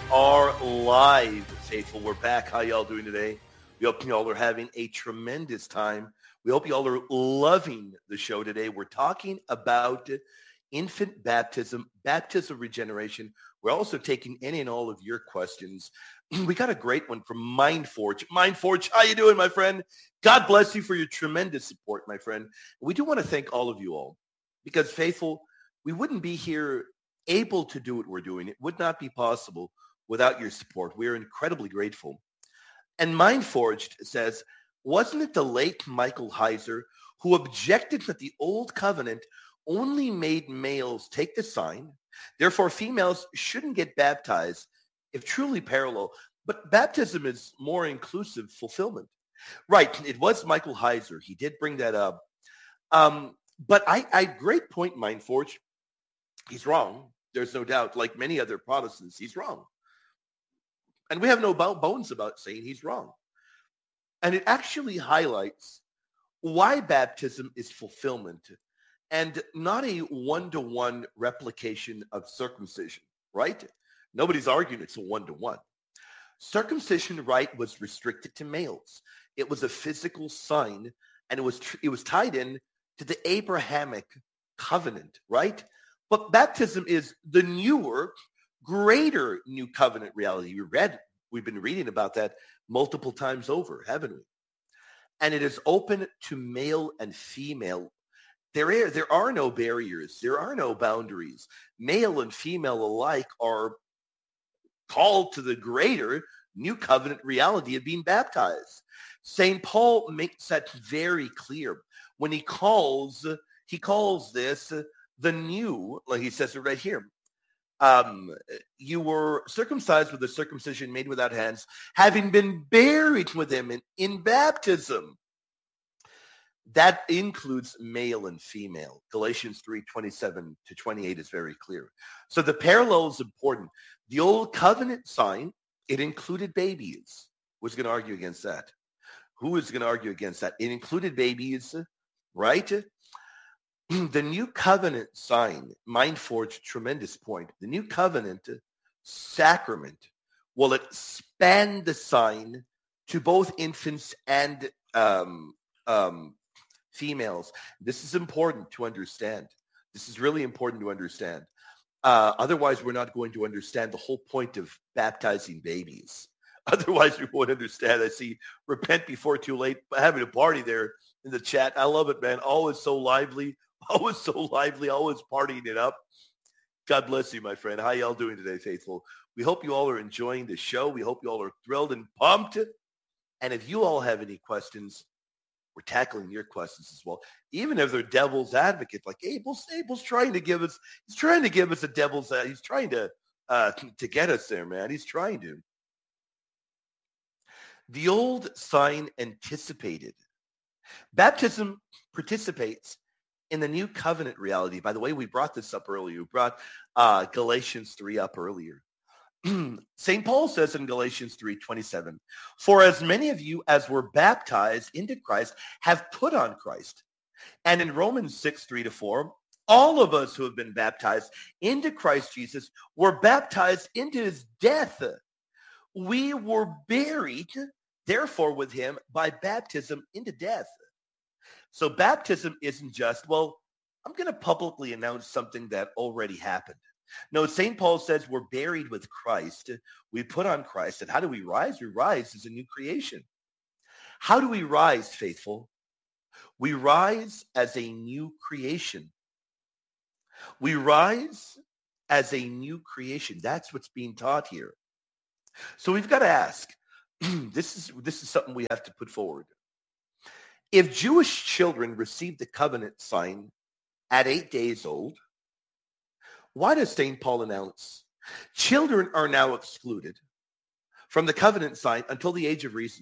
are live, faithful. We're back. How y'all doing today? We hope y'all are having a tremendous time. We hope y'all are loving the show today. We're talking about infant baptism, baptism regeneration. We're also taking any and all of your questions. We got a great one from MindForge. MindForge, how you doing, my friend? God bless you for your tremendous support, my friend. We do want to thank all of you all because, faithful, we wouldn't be here able to do what we're doing. It would not be possible without your support. We are incredibly grateful. And MindForged says, wasn't it the late Michael Heiser who objected that the old covenant only made males take the sign? Therefore, females shouldn't get baptized if truly parallel. But baptism is more inclusive fulfillment. Right. It was Michael Heiser. He did bring that up. But I great point, MindForge. He's wrong. There's no doubt. Like many other Protestants, he's wrong. And we have no bones about saying he's wrong. And it actually highlights why baptism is fulfillment and not a one-to-one replication of circumcision, right? Nobody's arguing it's a one-to-one. Circumcision rite was restricted to males. It was a physical sign, and it was tied in to the Abrahamic covenant, right? But baptism is the newer, greater new covenant reality. We've been reading about that multiple times over, haven't we? And it is open to male and female. There are no barriers. There are no boundaries. Male and female alike are called to the greater new covenant reality of being baptized. St. Paul makes that very clear when he calls this the new, like he says it right here. You were circumcised with a circumcision made without hands, having been buried with him in baptism. That includes male and female. Galatians 3:27-28 is very clear. So the parallel is important. The old covenant sign, it included babies. Who's going to argue against that? Who is going to argue against that? It included babies, right? The new covenant sign, MindForge, tremendous point. The new covenant sacrament will expand the sign to both infants and females. This is important to understand. This is really important to understand. Otherwise, we're not going to understand the whole point of baptizing babies. Otherwise, we won't understand. I see repent before too late, having a party there in the chat. I love it, man. Always so lively. Always so lively, always partying it up. God bless you, my friend. How y'all doing today, faithful? We hope you all are enjoying the show. We hope you all are thrilled and pumped. And if you all have any questions, we're tackling your questions as well. Even if they're devil's advocate, like Abel's trying to give us, he's trying to give us a devil's, he's trying to get us there, man. He's trying to. The old sign anticipated. Baptism participates in the new covenant reality. By the way, we brought this up earlier. We brought Galatians 3 up earlier. St. Paul says in Galatians 3:27, for as many of you as were baptized into Christ have put on Christ. And in Romans 6:3-4, all of us who have been baptized into Christ Jesus were baptized into his death. We were buried, therefore, with him by baptism into death. So baptism isn't just, well, I'm going to publicly announce something that already happened. No, St. Paul says we're buried with Christ. We put on Christ. And how do we rise? We rise as a new creation. How do we rise, faithful? We rise as a new creation. We rise as a new creation. That's what's being taught here. So we've got to ask, this is something we have to put forward. If Jewish children received the covenant sign at 8 days old, why does St. Paul announce children are now excluded from the covenant sign until the age of reason?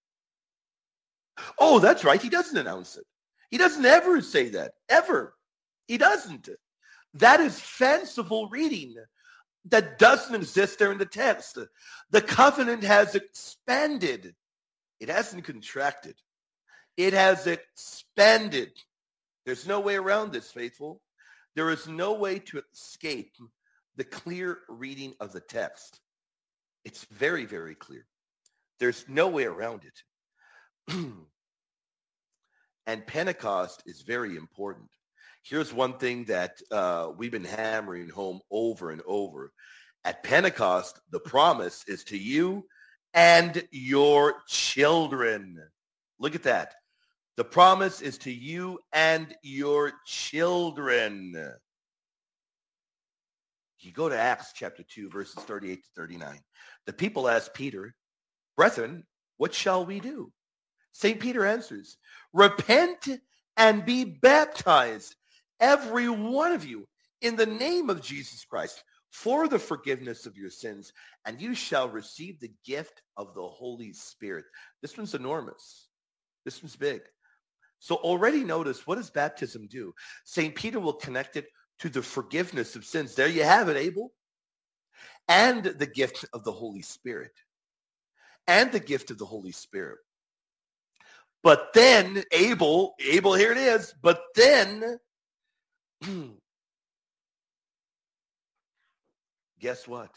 Oh, that's right. He doesn't announce it. He doesn't ever say that, ever. He doesn't. That is fanciful reading that doesn't exist there in the text. The covenant has expanded. It hasn't contracted. It has expanded. There's no way around this, faithful. There is no way to escape the clear reading of the text. It's very, very clear. There's no way around it. And Pentecost is very important. Here's one thing that we've been hammering home over and over. At Pentecost, the promise is to you and your children. Look at that. The promise is to you and your children. You go to Acts chapter 2, verses 38 to 39. The people ask Peter, "Brethren, what shall we do?" St. Peter answers, "Repent and be baptized, every one of you, in the name of Jesus Christ, for the forgiveness of your sins, and you shall receive the gift of the Holy Spirit." This one's enormous. This one's big. So already notice, what does baptism do? St. Peter will connect it to the forgiveness of sins. There you have it, Abel. And the gift of the Holy Spirit. And the gift of the Holy Spirit. But then, Abel, here it is. But then, guess what?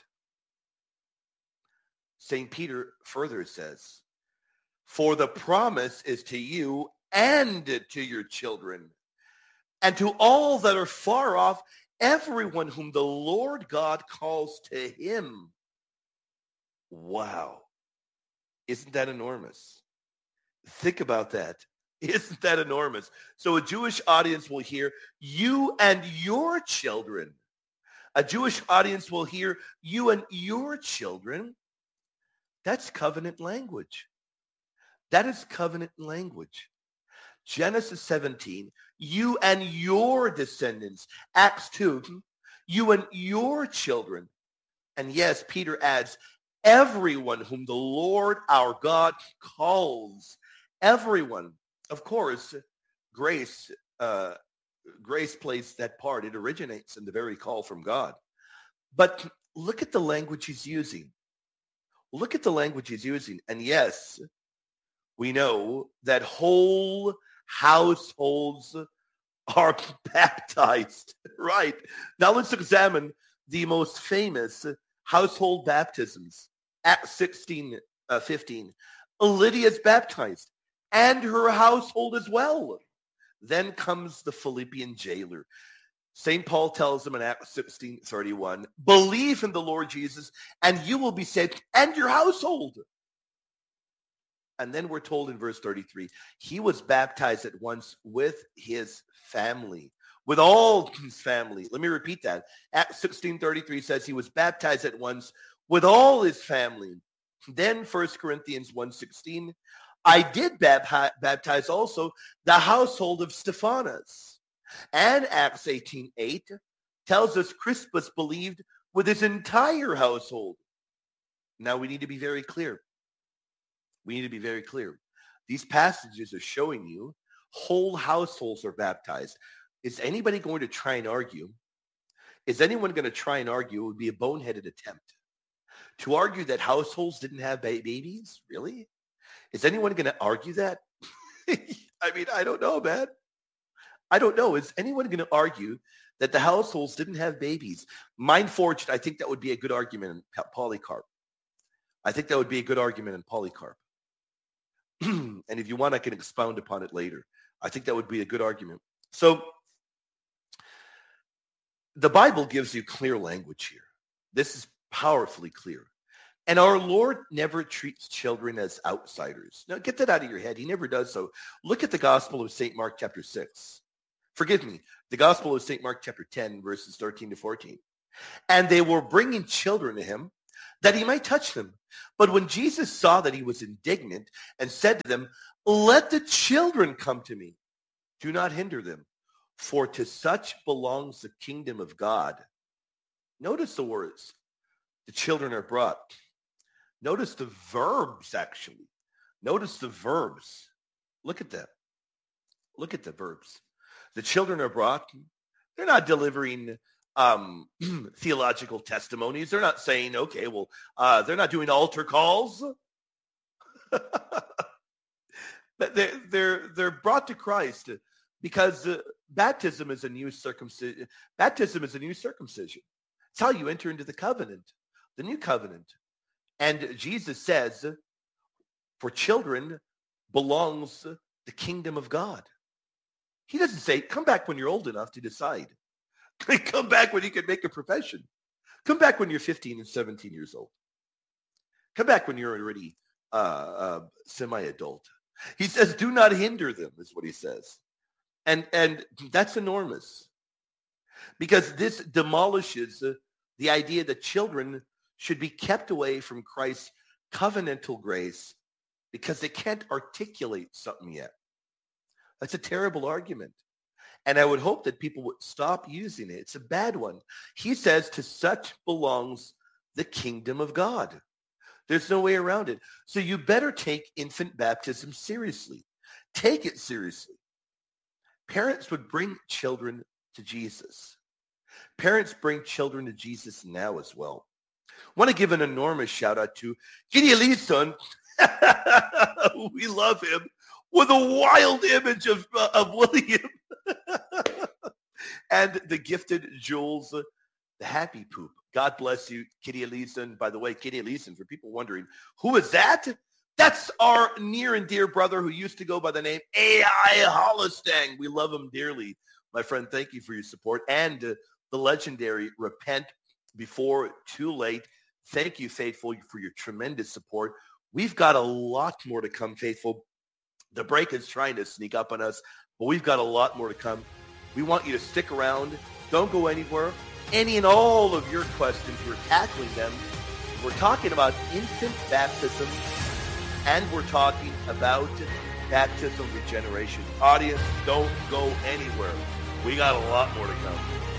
St. Peter further says, "For the promise is to you and to your children, and to all that are far off, everyone whom the Lord God calls to him." Wow. Isn't that enormous? Think about that. Isn't that enormous? So a Jewish audience will hear you and your children. A Jewish audience will hear you and your children. That's covenant language. That is covenant language. Genesis 17, you and your descendants. Acts 2, you and your children. And yes, Peter adds, everyone whom the Lord our God calls. Everyone. Of course, grace plays that part. It originates in the very call from God. But look at the language he's using. Look at the language he's using. And yes, we know that whole households are baptized, right? Now let's examine the most famous household baptisms. Acts 16:15. Lydia's baptized, and her household as well. Then comes the Philippian jailer. St. Paul tells him in Acts 16:31, "Believe in the Lord Jesus, and you will be saved, and your household." And then we're told in verse 33, he was baptized at once with his family, with all his family. Let me repeat that. Acts 16:33 says he was baptized at once with all his family. Then 1 Corinthians 1:16, "I did baptize also the household of Stephanas." And Acts 18:8 tells us Crispus believed with his entire household. Now we need to be very clear. We need to be very clear. These passages are showing you whole households are baptized. Is anybody going to try and argue? Is anyone going to try and argue? It would be a boneheaded attempt. To argue that households didn't have babies? Really? Is anyone going to argue that? I mean, I don't know, man. I don't know. Is anyone going to argue that the households didn't have babies? Mind forged, I think that would be a good argument in Polycarp. I think that would be a good argument in Polycarp. And if you want, I can expound upon it later. I think that would be a good argument. So the Bible gives you clear language here. This is powerfully clear. And our Lord never treats children as outsiders. Now, get that out of your head. He never does so. Look at the Gospel of St. Mark chapter 6. Forgive me. The Gospel of St. Mark chapter 10, verses 13 to 14. "And they were bringing children to him, that he might touch them. But when Jesus saw that he was indignant and said to them, 'Let the children come to me. Do not hinder them, for to such belongs the kingdom of God.'" Notice the words. The children are brought. Notice the verbs, actually. Notice the verbs. Look at them. Look at the verbs. The children are brought. They're not delivering theological testimonies. They're not saying, okay, well, they're not doing altar calls. They're brought to Christ because baptism is a new circumcision. Baptism is a new circumcision. It's how you enter into the covenant, the new covenant. And Jesus says, for children belongs the kingdom of God. He doesn't say, come back when you're old enough to decide. Come back when you can make a profession. Come back when you're 15 and 17 years old. Come back when you're already semi-adult. He says, do not hinder them, is what he says. And that's enormous. Because this demolishes the idea that children should be kept away from Christ's covenantal grace because they can't articulate something yet. That's a terrible argument. And I would hope that people would stop using it. It's a bad one. He says, to such belongs the kingdom of God. There's no way around it. So you better take infant baptism seriously. Take it seriously. Parents would bring children to Jesus. Parents bring children to Jesus now as well. I want to give an enormous shout out to Gideon Leeson. We love him, with a wild image of William and the gifted Jules, the happy poop. God bless you, Kitty Leeson. By the way, Kitty Leeson, for people wondering, who is that? That's our near and dear brother who used to go by the name A.I. Hollistang. We love him dearly. My friend, thank you for your support. And the legendary Repent Before Too Late. Thank you, Faithful, for your tremendous support. We've got a lot more to come, Faithful. The break is trying to sneak up on us, but we've got a lot more to come. We want you to stick around. Don't go anywhere. Any and all of your questions, we're tackling them. We're talking about infant baptism, and we're talking about baptism regeneration. Audience, don't go anywhere. We got a lot more to come.